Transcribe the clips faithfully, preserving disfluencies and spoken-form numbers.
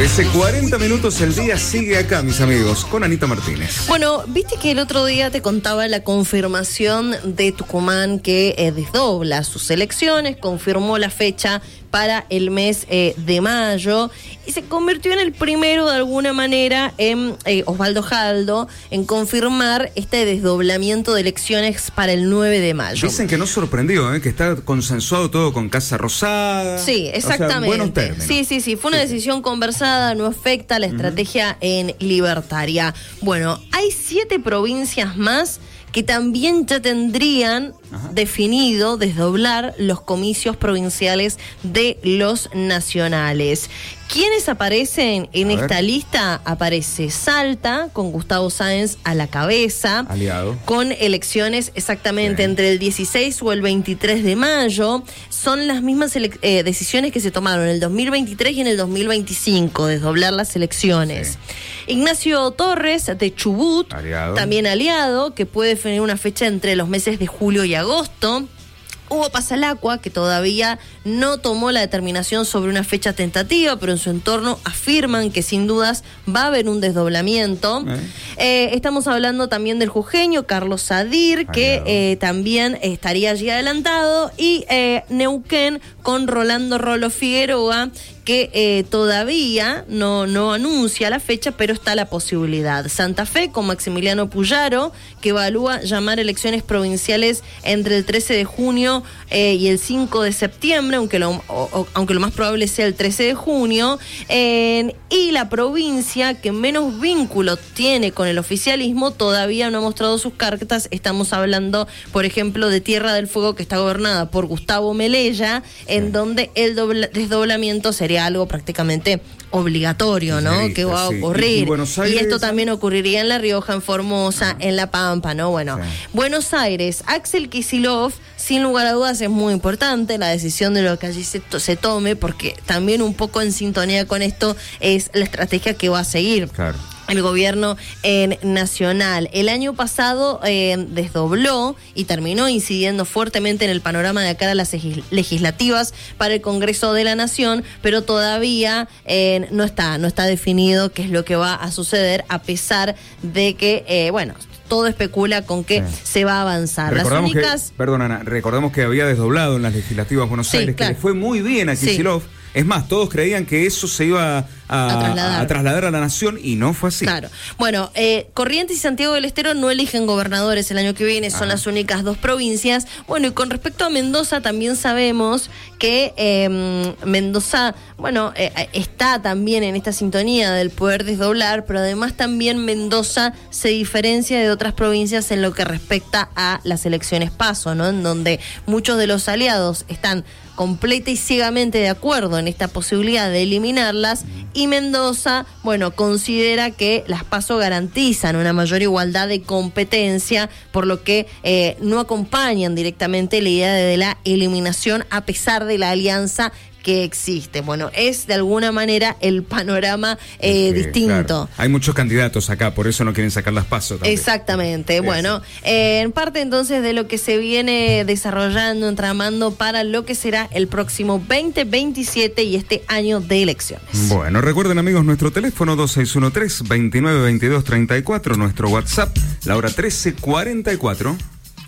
trece cuarenta minutos, el día sigue acá, mis amigos, con Anita Martínez. Bueno, viste que el otro día te contaba la confirmación de Tucumán que eh, desdobla sus elecciones, confirmó la fecha para el mes eh, de mayo y se convirtió en el primero de alguna manera en eh, Osvaldo Jaldo en confirmar este desdoblamiento de elecciones para el nueve de mayo. Dicen que no sorprendió, ¿eh? Que está consensuado todo con Casa Rosada. Sí, exactamente. O sea, buenos términos. Sí, sí, sí, fue una sí. decisión conversada, no afecta la estrategia uh-huh. en libertaria. Bueno, hay siete provincias más que también ya tendrían Ajá. definido desdoblar los comicios provinciales de los nacionales. ¿Quiénes aparecen en a esta ver. lista? Aparece Salta, con Gustavo Sáenz a la cabeza. Aliado. Con elecciones exactamente Bien. entre el dieciséis o el veintitrés de mayo. Son las mismas ele- eh, decisiones que se tomaron en el dos mil veintitrés y en el dos mil veinticinco, desdoblar las elecciones. Sí. Ignacio Torres, de Chubut, aliado. también aliado, que puede definir una fecha entre los meses de julio y agosto. Hugo Pasalacqua, que todavía no tomó la determinación sobre una fecha tentativa, pero en su entorno afirman que sin dudas va a haber un desdoblamiento. Eh. Eh, estamos hablando también del jujeño Carlos Sadir, que eh, también estaría allí adelantado, y eh, Neuquén con Rolando Rolo Figueroa, que eh, todavía no, no anuncia la fecha, pero está la posibilidad. Santa Fe con Maximiliano Puyaro, que evalúa llamar elecciones provinciales entre el trece de junio eh, y el cinco de septiembre, aunque lo, o, o, aunque lo más probable sea el trece de junio. Eh, y la provincia que menos vínculo tiene con el oficialismo todavía no ha mostrado sus cartas. Estamos hablando, por ejemplo, de Tierra del Fuego, que está gobernada por Gustavo Melella, en sí. donde el dobla, desdoblamiento sería algo prácticamente obligatorio, ¿no? Revista, que va a ocurrir. Sí. Y, y, y esto también ocurriría en La Rioja, en Formosa, ah. en La Pampa, ¿no? Bueno, sí. Buenos Aires, Axel Kicillof, sin lugar a dudas es muy importante la decisión de lo que allí se, to- se tome, porque también un poco en sintonía con esto es la estrategia que va a seguir. Claro. El gobierno eh, nacional. El año pasado eh, desdobló y terminó incidiendo fuertemente en el panorama de cara a las legislativas para el Congreso de la Nación, pero todavía eh, no está, no está definido qué es lo que va a suceder, a pesar de que, eh, bueno, todo especula con que sí. se va a avanzar. Recordamos las únicas... que, perdón, Ana, recordemos que había desdoblado en las legislativas Buenos sí, Aires, claro. que le fue muy bien a Kicillof. Sí. Es más, todos creían que eso se iba a, a, trasladar. a trasladar a la nación y no fue así. Claro. Bueno, eh, Corrientes y Santiago del Estero no eligen gobernadores el año que viene, son ah. las únicas dos provincias. Bueno, y con respecto a Mendoza también sabemos que eh, Mendoza, bueno, eh, está también en esta sintonía del poder desdoblar, pero además también Mendoza se diferencia de otras provincias en lo que respecta a las elecciones PASO, ¿no? En donde muchos de los aliados están completa y ciegamente de acuerdo en esta posibilidad de eliminarlas, y Mendoza, bueno, considera que las PASO garantizan una mayor igualdad de competencia, por lo que eh, no acompañan directamente la idea de la eliminación a pesar de la alianza que existe. Bueno, es de alguna manera el panorama eh, okay, distinto. Claro. Hay muchos candidatos acá, por eso no quieren sacar las PASO también. Exactamente. Es. Bueno, eh, en parte entonces de lo que se viene desarrollando, entramando para lo que será el próximo veinte veintisiete y este año de elecciones. Bueno, recuerden, amigos, nuestro teléfono dos seis uno tres, veintinueve veintidós treinta y cuatro, nuestro WhatsApp, la hora trece cuarenta y cuatro.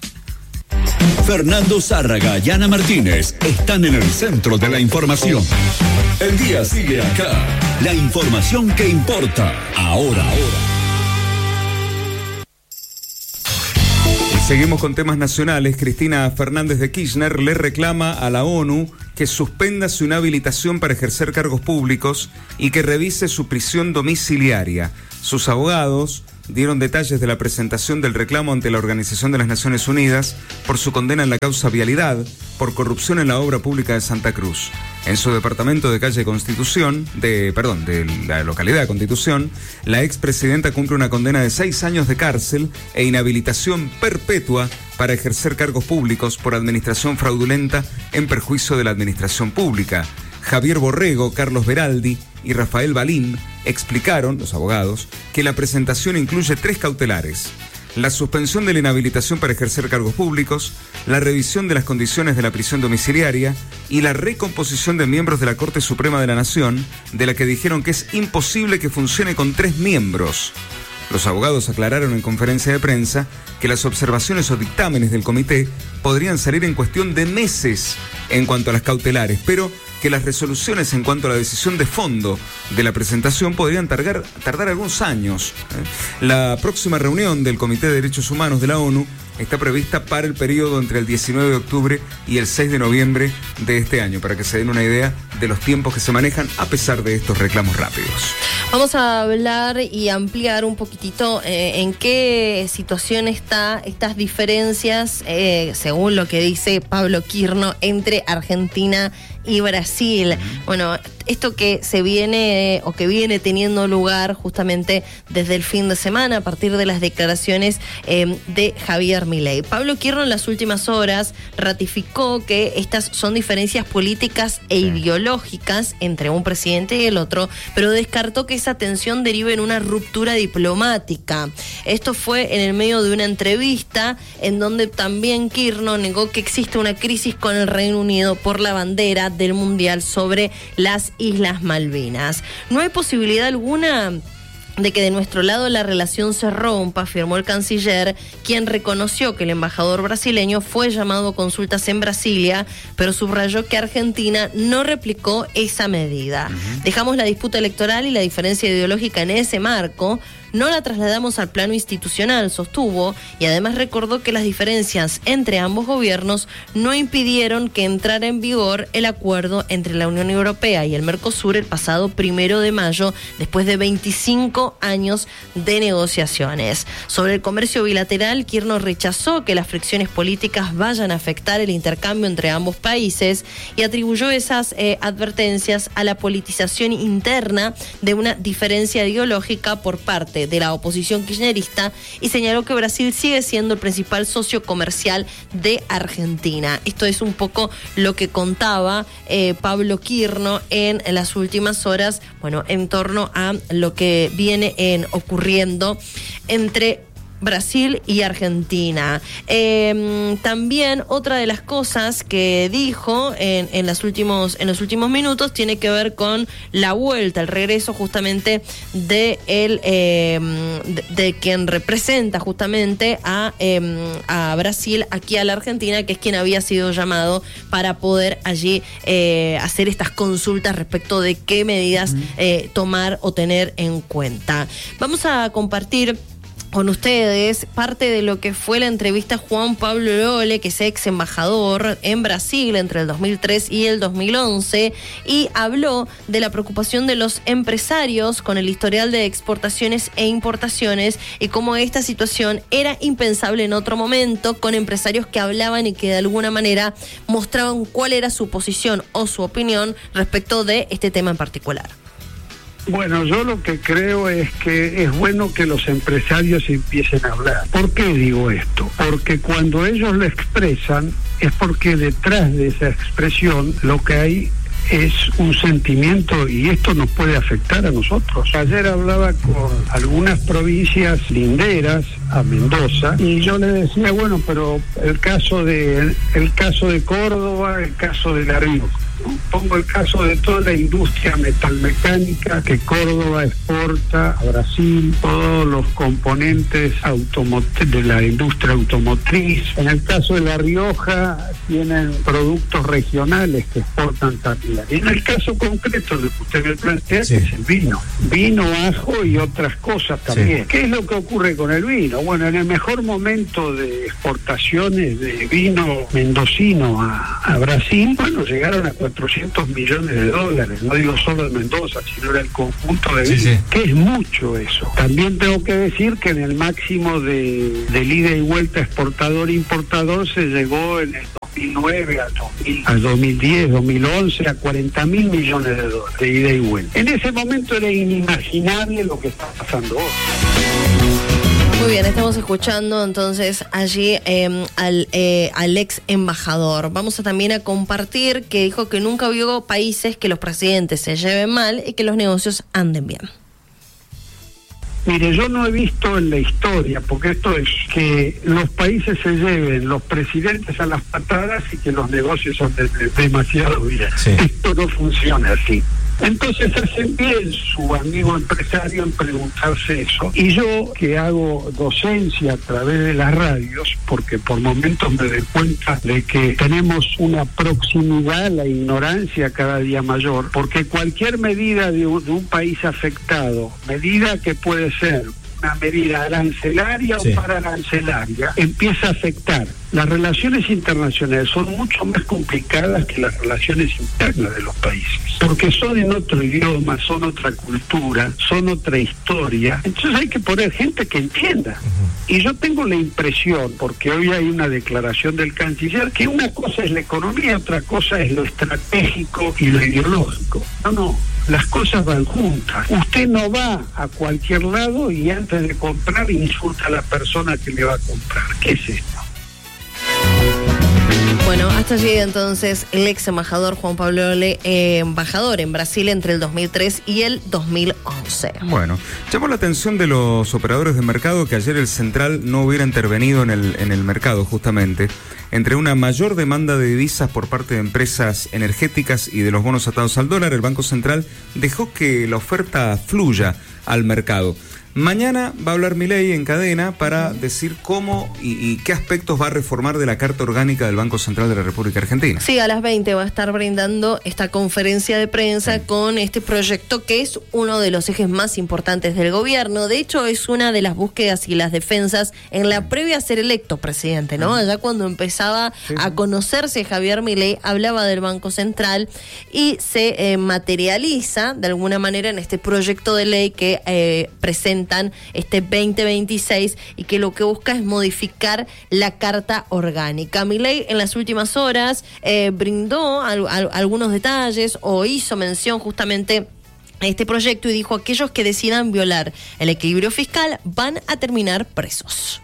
Fernando Zárraga y Ana Martínez están en el centro de la información. El día sigue acá. La información que importa ahora. Y seguimos con temas nacionales. Cristina Fernández de Kirchner le reclama a la ONU que suspenda su inhabilitación para ejercer cargos públicos y que revise su prisión domiciliaria. Sus abogados dieron detalles de la presentación del reclamo ante la Organización de las Naciones Unidas por su condena en la causa Vialidad por corrupción en la obra pública de Santa Cruz. En su departamento de calle Constitución, de, perdón, de la localidad de Constitución, la expresidenta cumple una condena de seis años de cárcel e inhabilitación perpetua para ejercer cargos públicos por administración fraudulenta en perjuicio de la administración pública. Javier Borrego, Carlos Beraldi y Rafael Balín explicaron, los abogados, que la presentación incluye tres cautelares: la suspensión de la inhabilitación para ejercer cargos públicos, la revisión de las condiciones de la prisión domiciliaria y la recomposición de miembros de la Corte Suprema de la Nación, de la que dijeron que es imposible que funcione con tres miembros. Los abogados aclararon en conferencia de prensa que las observaciones o dictámenes del comité podrían salir en cuestión de meses en cuanto a las cautelares, pero que las resoluciones en cuanto a la decisión de fondo de la presentación podrían tardar, tardar algunos años. La próxima reunión del Comité de Derechos Humanos de la ONU está prevista para el periodo entre el diecinueve de octubre y el seis de noviembre de este año, para que se den una idea de los tiempos que se manejan a pesar de estos reclamos rápidos. Vamos a hablar y ampliar un poquitito eh, en qué situación está estas diferencias, eh, según lo que dice Pablo Quirno, entre Argentina y Brasil. Bueno, esto que se viene o que viene teniendo lugar justamente desde el fin de semana a partir de las declaraciones eh, de Javier Milei. Pablo Quirno en las últimas horas ratificó que estas son diferencias políticas e ideológicas entre un presidente y el otro, pero descartó que esa tensión derive en una ruptura diplomática. Esto fue en el medio de una entrevista en donde también Quirno negó que existe una crisis con el Reino Unido por la bandera del Mundial sobre las Islas Malvinas. No hay posibilidad alguna de que de nuestro lado la relación se rompa, afirmó el canciller, quien reconoció que el embajador brasileño fue llamado a consultas en Brasilia, pero subrayó que Argentina no replicó esa medida. Uh-huh. Dejamos la disputa electoral y la diferencia ideológica en ese marco, no la trasladamos al plano institucional, sostuvo, y además recordó que las diferencias entre ambos gobiernos no impidieron que entrara en vigor el acuerdo entre la Unión Europea y el Mercosur el pasado primero de mayo, después de veinticinco años de negociaciones. Sobre el comercio bilateral, Quirno rechazó que las fricciones políticas vayan a afectar el intercambio entre ambos países y atribuyó esas eh, advertencias a la politización interna de una diferencia ideológica por parte de la oposición kirchnerista y señaló que Brasil sigue siendo el principal socio comercial de Argentina. Esto es un poco lo que contaba eh, Pablo Quirno en, en las últimas horas, bueno, en torno a lo que viene en, ocurriendo entre Brasil y Argentina. Eh, también otra de las cosas que dijo en, en, las últimos, en los últimos minutos tiene que ver con la vuelta, el regreso justamente de, el, eh, de, de quien representa justamente a, eh, a Brasil aquí a la Argentina, que es quien había sido llamado para poder allí eh, hacer estas consultas respecto de qué medidas eh, tomar o tener en cuenta. Vamos a compartir con ustedes parte de lo que fue la entrevista a Juan Pablo Lole, que es ex embajador en Brasil entre el dos mil tres y el dos mil once, y habló de la preocupación de los empresarios con el historial de exportaciones e importaciones y cómo esta situación era impensable en otro momento, con empresarios que hablaban y que de alguna manera mostraban cuál era su posición o su opinión respecto de este tema en particular. Bueno, yo lo que creo es que es bueno que los empresarios empiecen a hablar. ¿Por qué digo esto? Porque cuando ellos lo expresan es porque detrás de esa expresión lo que hay es un sentimiento y esto nos puede afectar a nosotros. Ayer hablaba con algunas provincias linderas a Mendoza y yo le decía, bueno, pero el caso de el caso de Córdoba, el caso de La Rioja. Pongo el caso de toda la industria metalmecánica que Córdoba exporta a Brasil, todos los componentes automotriz, de la industria automotriz. En el caso de La Rioja tienen productos regionales que exportan también. Y en el caso concreto de que usted me plantea, sí, que es el vino. Vino, ajo y otras cosas también. Sí. ¿Qué es lo que ocurre con el vino? Bueno, en el mejor momento de exportaciones de vino mendocino a, a Brasil, bueno, llegaron a cuatrocientos millones de dólares, no digo solo de Mendoza, sino del conjunto de vinos, sí, sí. que es mucho eso. También tengo que decir que en el máximo de, del ida y vuelta exportador-importador se llegó en el dos mil nueve al, dos mil, al dos mil diez, dos mil once a cuarenta mil millones de dólares de ida y vuelta. En ese momento era inimaginable lo que está pasando hoy. Muy bien, estamos escuchando entonces allí eh, al, eh, al ex embajador. Vamos a también a compartir que dijo que nunca vio países que los presidentes se lleven mal y que los negocios anden bien. Mire, yo no he visto en la historia, porque esto es que los países se lleven los presidentes a las patadas y que los negocios son de, de, demasiado bien. Sí. Esto no funciona así. Entonces hacen bien su amigo empresario en preguntarse eso. Y yo, que hago docencia a través de las radios, porque por momentos me doy cuenta de que tenemos una proximidad a la ignorancia cada día mayor, porque cualquier medida de un, de un país afectado, medida que puede ser una medida arancelaria sí. o paraarancelaria, empieza a afectar. Las relaciones internacionales son mucho más complicadas que las relaciones internas de los países, porque son en otro idioma, son otra cultura, son otra historia. Entonces hay que poner gente que entienda. Uh-huh. Y yo tengo la impresión, porque hoy hay una declaración del canciller, que una cosa es la economía, otra cosa es lo estratégico y lo ideológico. No, no. Las cosas van juntas. Usted no va a cualquier lado y antes de comprar insulta a la persona que le va a comprar. ¿Qué es esto? Bueno, hasta llega entonces el ex embajador Juan Pablo Ole, eh, embajador en Brasil entre el dos mil tres y el dos mil once. Bueno, llamó la atención de los operadores de mercado que ayer el Central no hubiera intervenido en el, en el mercado, justamente. Entre una mayor demanda de divisas por parte de empresas energéticas y de los bonos atados al dólar, el Banco Central dejó que la oferta fluya al mercado. Mañana va a hablar Milei en cadena para decir cómo y, y qué aspectos va a reformar de la Carta Orgánica del Banco Central de la República Argentina. Sí, a las veinte va a estar brindando esta conferencia de prensa sí. con este proyecto que es uno de los ejes más importantes del gobierno. De hecho, es una de las búsquedas y las defensas en la previa a ser electo presidente, ¿no? Allá cuando empezaba sí, sí. a conocerse Javier Milei, hablaba del Banco Central y se eh, materializa de alguna manera en este proyecto de ley que eh, presenta este veinte veintiséis y que lo que busca es modificar la Carta Orgánica. Milei en las últimas horas eh, brindó al, al, algunos detalles o hizo mención justamente a este proyecto y dijo: aquellos que decidan violar el equilibrio fiscal van a terminar presos.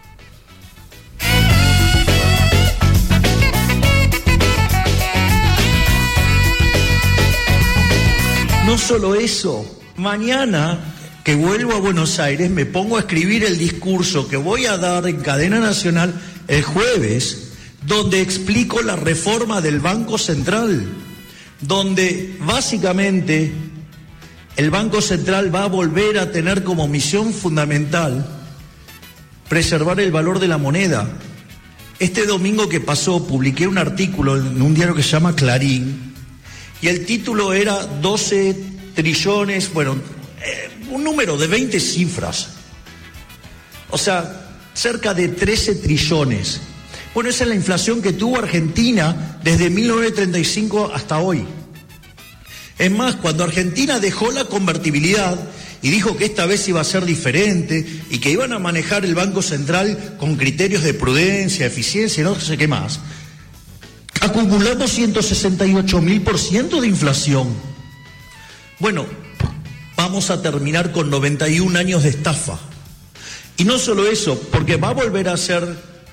No solo eso, mañana que vuelvo a Buenos Aires, me pongo a escribir el discurso que voy a dar en cadena nacional el jueves, donde explico la reforma del Banco Central, donde básicamente el Banco Central va a volver a tener como misión fundamental preservar el valor de la moneda. Este domingo que pasó publiqué un artículo en un diario que se llama Clarín, y el título era doce trillones, bueno, eh, un número de veinte cifras, o sea, cerca de trece trillones. Bueno, esa es la inflación que tuvo Argentina desde mil novecientos treinta y cinco hasta hoy. Es más, cuando Argentina dejó la convertibilidad y dijo que esta vez iba a ser diferente y que iban a manejar el Banco Central con criterios de prudencia, eficiencia y no sé qué más, acumulamos ciento sesenta y ocho mil por ciento de inflación. Bueno, vamos a terminar con noventa y un años de estafa. Y no solo eso, porque va a volver a ser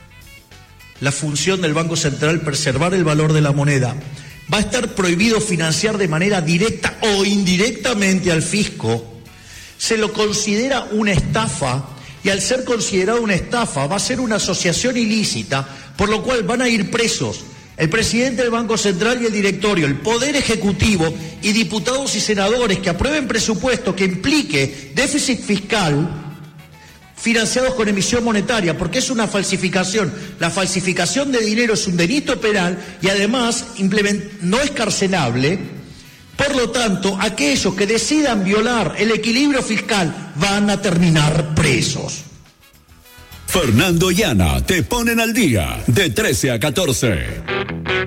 la función del Banco Central preservar el valor de la moneda. Va a estar prohibido financiar de manera directa o indirectamente al fisco. Se lo considera una estafa y al ser considerado una estafa va a ser una asociación ilícita, por lo cual van a ir presos el presidente del Banco Central y el directorio, el Poder Ejecutivo y diputados y senadores que aprueben presupuesto que implique déficit fiscal financiados con emisión monetaria, porque es una falsificación. La falsificación de dinero es un delito penal y además no es carcelable. Por lo tanto, aquellos que decidan violar el equilibrio fiscal van a terminar presos. Fernando y Ana te ponen al día de trece a catorce.